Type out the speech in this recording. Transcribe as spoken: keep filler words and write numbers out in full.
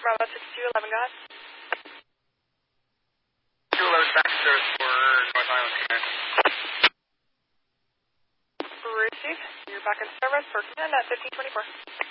Bravo sixty-two eleven, go ahead. two eleven back to service for North Island Command. Receive. You're back in service for command at fifteen twenty-four.